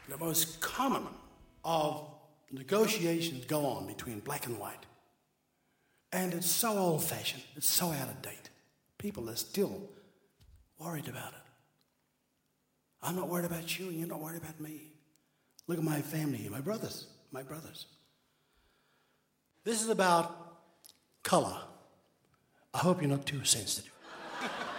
The most common of negotiations go on between black and white. And it's so old-fashioned. It's so out of date. People are still worried about it. I'm not worried about you, and you're not worried about me. Look at my family here, my brothers. This is about color. I hope you're not too sensitive.